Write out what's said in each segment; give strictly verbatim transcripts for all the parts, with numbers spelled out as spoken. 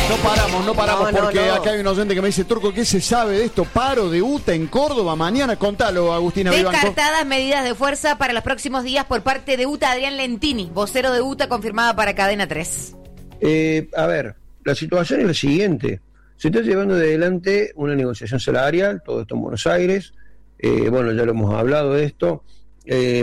No paramos, no paramos, No, no, porque no. acá hay un oyente que me dice, Turco, ¿qué se sabe de esto? Paro de U T A en Córdoba mañana. Contalo, Agustina Vivanco. Descartadas medidas de fuerza para los próximos días por parte de U T A. Adrián Lentini, vocero de U T A, confirmada para Cadena tres. Eh, a ver, la situación es la siguiente. Se está llevando adelante una negociación salarial, todo esto en Buenos Aires. Eh, bueno, ya lo hemos hablado de esto. Eh,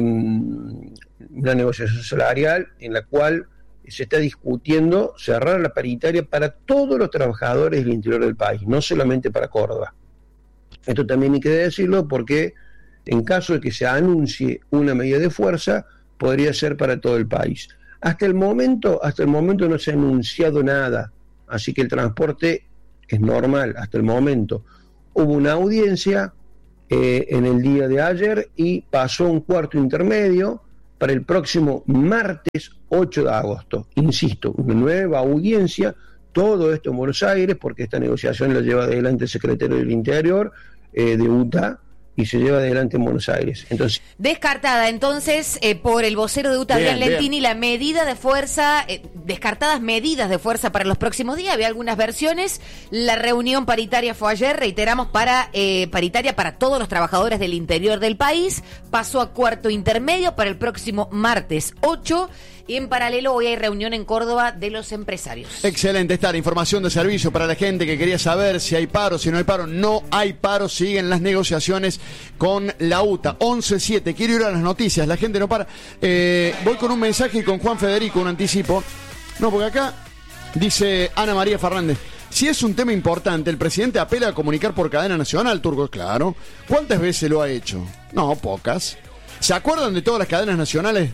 una negociación salarial en la cual se está discutiendo cerrar la paritaria para todos los trabajadores del interior del país, no solamente para Córdoba. Esto también hay que decirlo porque en caso de que se anuncie una medida de fuerza, podría ser para todo el país. Hasta el momento, hasta el momento no se ha anunciado nada, así que el transporte es normal hasta el momento. Hubo una audiencia eh, en el día de ayer y pasó un cuarto intermedio para el próximo martes ocho de agosto. Insisto, una nueva audiencia, todo esto en Buenos Aires, porque esta negociación la lleva adelante el secretario del Interior eh, de U T A y se lleva adelante en Buenos Aires. Entonces, Descartada entonces eh, por el vocero de U T A, Adrián Lentini, la medida de fuerza, eh, descartadas medidas de fuerza para los próximos días. Había algunas versiones. La reunión paritaria fue ayer, reiteramos, para eh, paritaria para todos los trabajadores del interior del país. Pasó a cuarto intermedio para el próximo martes ocho. Y en paralelo hoy hay reunión en Córdoba de los empresarios. Excelente, está la información de servicio para la gente que quería saber si hay paro, si no hay paro. No hay paro, siguen las negociaciones con la U T A. once siete, quiero ir a las noticias, la gente no para. Eh, voy con un mensaje con Juan Federico, un anticipo. No, porque acá dice Ana María Fernández, si es un tema importante, el presidente apela a comunicar por cadena nacional, Turco, claro. ¿Cuántas veces lo ha hecho? No, pocas. ¿Se acuerdan de todas las cadenas nacionales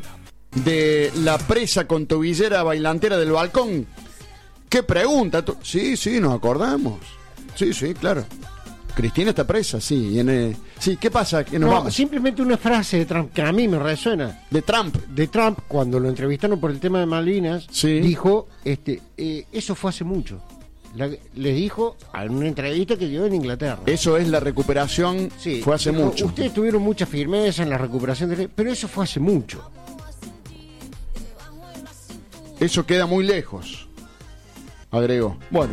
de la presa con tobillera bailantera del balcón? ¿Qué pregunta? Sí, sí, nos acordamos. Sí, sí, claro. Cristina está presa, sí. Y en, eh, sí, ¿qué pasa? ¿Que nos no, vamos? simplemente una frase de Trump que a mí me resuena. De Trump. De Trump, cuando lo entrevistaron por el tema de Malvinas, sí. dijo, este, eh, eso fue hace mucho. La, les dijo en una entrevista que dio en Inglaterra. Eso es la recuperación, sí, fue hace dijo, mucho. Ustedes tuvieron mucha firmeza en la recuperación, de, pero eso fue hace mucho. Eso queda muy lejos, agregó. Bueno,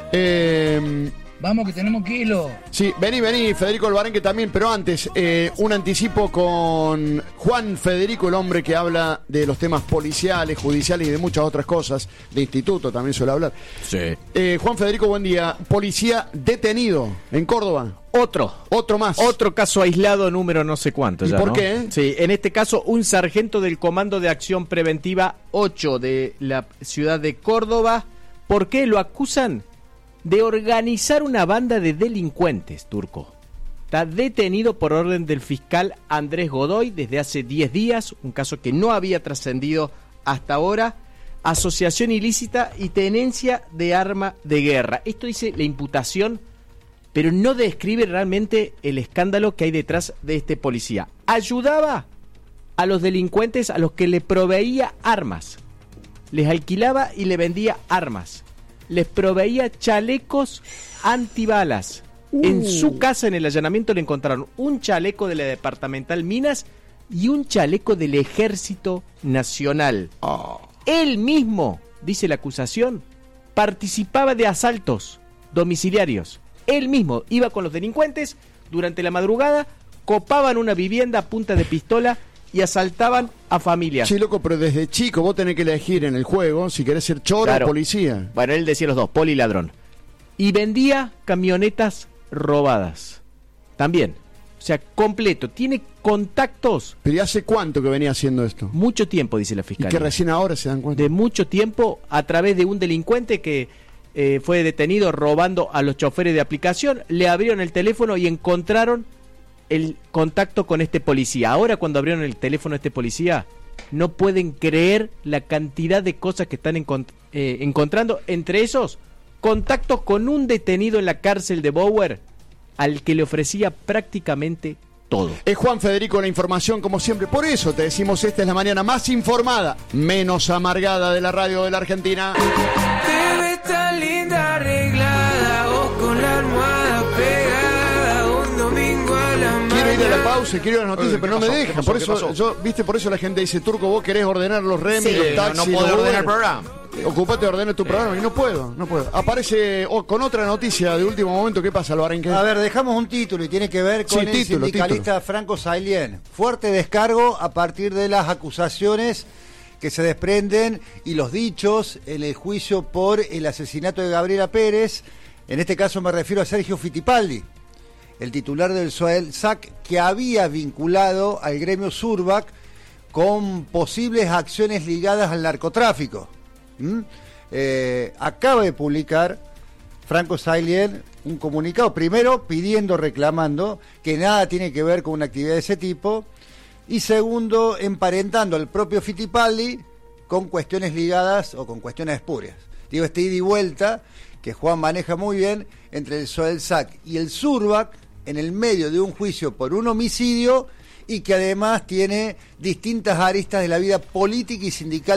eh, vamos que tenemos kilo. Sí, vení, vení, Federico Albarenque también, pero antes, eh, un anticipo con Juan Federico, el hombre que habla de los temas policiales, judiciales y de muchas otras cosas, de instituto también suele hablar. Sí. Eh, Juan Federico, buen día. Policía detenido en Córdoba. Otro. Otro más. Otro caso aislado número no sé cuánto. ¿Y ya, por ¿no? qué? Sí, en este caso un sargento del Comando de Acción Preventiva ocho de la ciudad de Córdoba. ¿Por qué lo acusan? De organizar una banda de delincuentes, Turco. Está detenido por orden del fiscal Andrés Godoy desde hace diez días, un caso que no había trascendido hasta ahora. Asociación ilícita y tenencia de arma de guerra. Esto dice la imputación, pero no describe realmente el escándalo que hay detrás de este policía. Ayudaba a los delincuentes a los que le proveía armas. Les alquilaba y le vendía armas. Les proveía chalecos antibalas. Uh. En su casa, en el allanamiento, le encontraron un chaleco de la departamental Minas y un chaleco del Ejército Nacional. Oh. Él mismo, dice la acusación, participaba de asaltos domiciliarios. Él mismo iba con los delincuentes durante la madrugada, copaban una vivienda a punta de pistola y asaltaban a familias. Sí, loco, pero desde chico vos tenés que elegir en el juego si querés ser choro claro. o policía. Bueno, él decía los dos, poli y ladrón. Y vendía camionetas robadas. También. O sea, completo. Tiene contactos. ¿Pero y hace cuánto que venía haciendo esto? Mucho tiempo, dice la fiscalía. Y que recién ahora se dan cuenta. De mucho tiempo, a través de un delincuente que eh, fue detenido robando a los choferes de aplicación. Le abrieron el teléfono y encontraron el contacto con este policía. Ahora, cuando abrieron el teléfono a este policía, no pueden creer la cantidad de cosas que están encont- eh, encontrando. Entre esos, contactos con un detenido en la cárcel de Bower, al que le ofrecía prácticamente todo. Es Juan Federico la información, como siempre. Por eso te decimos, esta es la mañana más informada, menos amargada de la radio de la Argentina. Te ves tan linda arreglada, vos con la almohada pegada, un domingo a la mañana. Quiero ir a la pausa, quiero ir a las noticias, Oye, pero no pasó? me dejan. Pasó? Por eso, yo, viste, por eso la gente dice, Turco, vos querés ordenar los remis, Sí, los taxis. no, no puedo los ordenar el Uber. programa. ocupate de ordenar tu programa y no puedo, no puedo. Aparece oh, con otra noticia de último momento. ¿Qué pasa, Alvarenque? A ver, dejamos un título y tiene que ver con Sí, el título, sindicalista título. Franco Sailien. Fuerte descargo a partir de las acusaciones que se desprenden y los dichos en el juicio por el asesinato de Gabriela Pérez. En este caso me refiero a Sergio Fittipaldi, el titular del SOELSAC, que había vinculado al gremio Surbac con posibles acciones ligadas al narcotráfico. ¿Mm? Eh, acaba de publicar Franco Sailien un comunicado, primero pidiendo, reclamando que nada tiene que ver con una actividad de ese tipo, y segundo, emparentando al propio Fittipaldi con cuestiones ligadas o con cuestiones espurias. Digo, este ida y vuelta que Juan maneja muy bien entre el SOELSAC y el Surbac en el medio de un juicio por un homicidio y que además tiene distintas aristas de la vida política y sindical